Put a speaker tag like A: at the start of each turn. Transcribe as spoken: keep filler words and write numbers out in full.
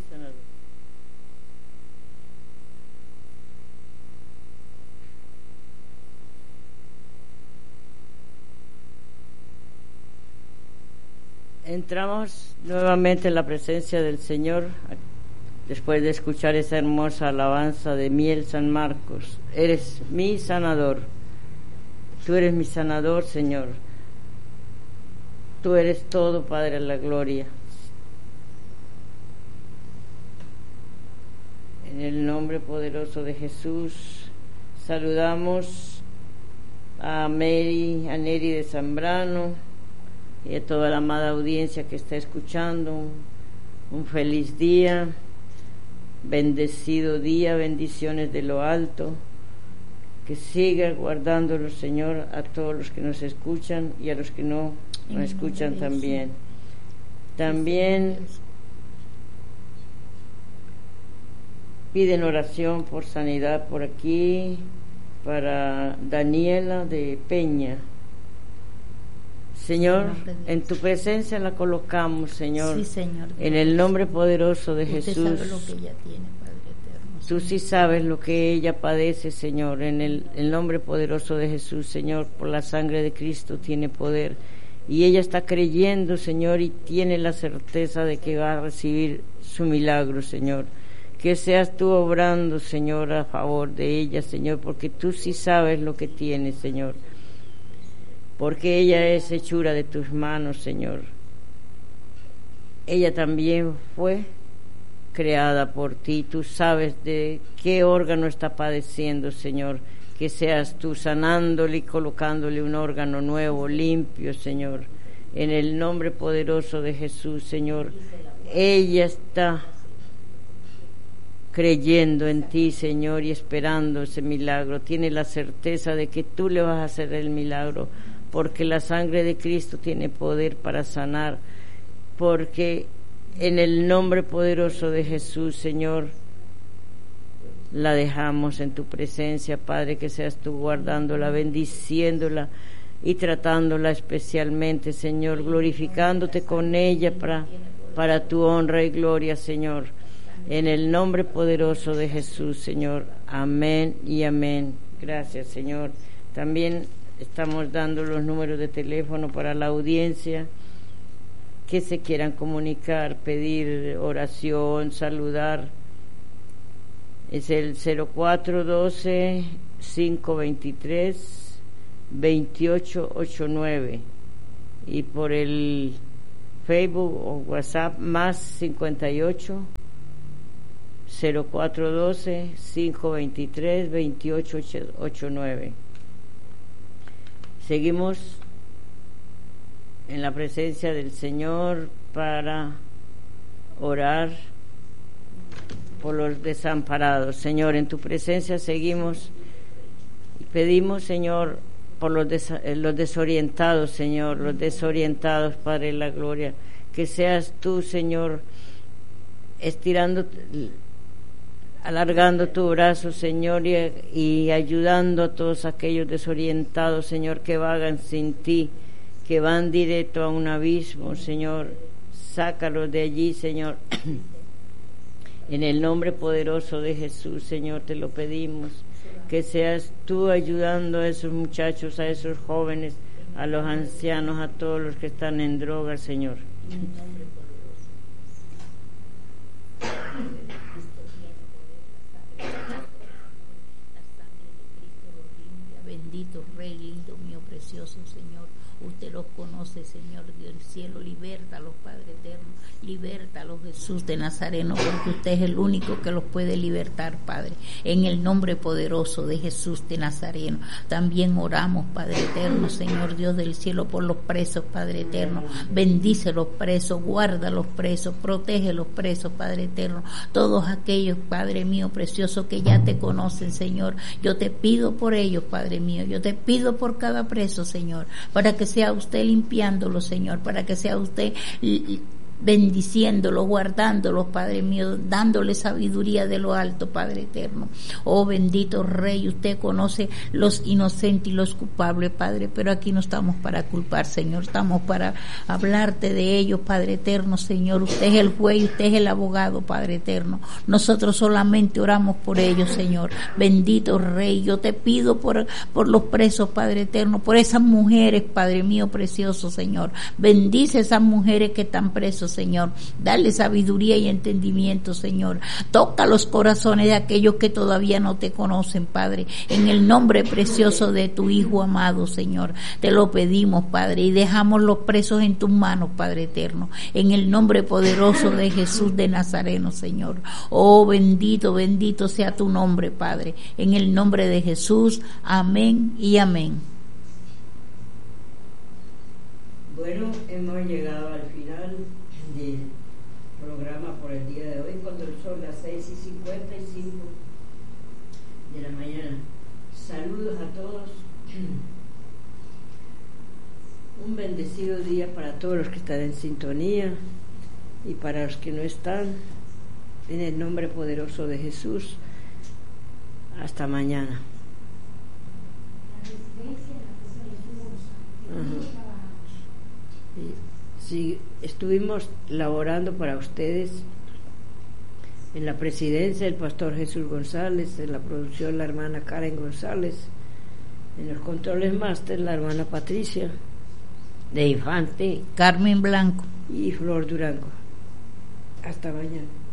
A: sanador. Entramos nuevamente en la presencia del Señor después de escuchar esa hermosa alabanza de Miel San Marcos. Eres mi sanador. Tú eres mi sanador, Señor. Tú eres todo, Padre de la gloria. En el nombre poderoso de Jesús, saludamos a Mary, a Neri de Zambrano y a toda la amada audiencia que está escuchando. Un, un feliz día, bendecido día, bendiciones de lo alto. Que siga guardándolo, Señor, a todos los que nos escuchan y a los que no nos escuchan también. También piden oración por sanidad por aquí, para Daniela de Peña. Señor, en tu presencia la colocamos, Señor,
B: sí, Señor,
A: en el nombre poderoso de
B: usted
A: Jesús.
B: sabe lo que ella tiene, Padre eterno.
A: Tú sí sabes lo que ella padece, Señor, en el, el nombre poderoso de Jesús, Señor, por la sangre de Cristo tiene poder. Y ella está creyendo, Señor, y tiene la certeza de que va a recibir su milagro, Señor. Que seas tú obrando, Señor, a favor de ella, Señor, porque tú sí sabes lo que tiene, Señor. Porque ella es hechura de tus manos, Señor. Ella también fue creada por ti. Tú sabes de qué órgano está padeciendo, Señor. Que seas tú sanándole y colocándole un órgano nuevo, limpio, Señor. En el nombre poderoso de Jesús, Señor. Ella está creyendo en ti, Señor, y esperando ese milagro. Tiene la certeza de que tú le vas a hacer el milagro, porque la sangre de Cristo tiene poder para sanar, porque en el nombre poderoso de Jesús, Señor, la dejamos en tu presencia, Padre, que seas tú guardándola, bendiciéndola y tratándola especialmente, Señor, glorificándote con ella para, para tu honra y gloria, Señor. En el nombre poderoso de Jesús, Señor. Amén y amén. Gracias, Señor. También estamos dando los números de teléfono para la audiencia que se quieran comunicar, pedir oración, saludar. Es el cero cuatro doce, cinco veintitrés, veintiocho ochenta y nueve y por el Facebook o WhatsApp más cincuenta y ocho, cero cuatro doce, cinco veintitrés, veintiocho ochenta y nueve. Seguimos en la presencia del Señor para orar por los desamparados. Señor, en tu presencia seguimos y pedimos, Señor, por los, des, los desorientados, Señor, los desorientados, Padre de la gloria, que seas tú, Señor, estirando, alargando tu brazo, Señor, y, y ayudando a todos aquellos desorientados, Señor, que vagan sin ti, que van directo a un abismo, Señor. Sácalos de allí, Señor. En el nombre poderoso de Jesús, Señor, te lo pedimos, que seas tú ayudando a esos muchachos, a esos jóvenes, a los ancianos, a todos los que están en drogas, Señor.
B: Bendito Rey, lindo mío, precioso Señor. Usted los conoce, Señor del cielo. Libértalos, Padre eterno. Libértalos, Jesús de Nazareno, porque usted es el único que los puede libertar, Padre. En el nombre poderoso de Jesús de Nazareno. También oramos, Padre eterno, Señor Dios del cielo, por los presos, Padre eterno. Bendice los presos, guarda los presos, protege los presos, Padre eterno. Todos aquellos, Padre mío, precioso, que ya te conocen, Señor. Yo te pido por ellos, Padre mío. Yo te pido por cada preso, Señor, para que sea usted limpiándolo, Señor, para que sea usted bendiciéndolos, guardándolos, Padre mío, dándole sabiduría de lo alto, Padre eterno. Oh bendito Rey, usted conoce los inocentes y los culpables, Padre, pero aquí no estamos para culpar, Señor, estamos para hablarte de ellos, Padre eterno, Señor. Usted es el juez y usted es el abogado, Padre eterno. Nosotros solamente oramos por ellos, Señor. Bendito Rey, yo te pido por, por los presos, Padre eterno, por esas mujeres, Padre mío precioso, Señor. Bendice a esas mujeres que están presas, Señor. Dale sabiduría y entendimiento, Señor. Toca los corazones de aquellos que todavía no te conocen, Padre. En el nombre precioso de tu Hijo amado, Señor. Te lo pedimos, Padre, y dejamos los presos en tus manos, Padre eterno. En el nombre poderoso de Jesús de Nazareno, Señor. Oh, bendito, bendito sea tu nombre, Padre. En el nombre de Jesús. Amén y amén.
A: Bueno, hemos llegado al final del programa por el día de hoy, cuando son las seis y cincuenta y cinco de la mañana. Saludos a todos. Un bendecido día para todos los que están en sintonía y para los que no están. En el nombre poderoso de Jesús. Hasta mañana. Ajá. Sí, estuvimos laborando para ustedes en la presidencia el pastor Jesús González, en la producción la hermana Karen González, en los controles máster la hermana Patricia, de Infante
B: Carmen Blanco
A: y Flor Durango. Hasta mañana.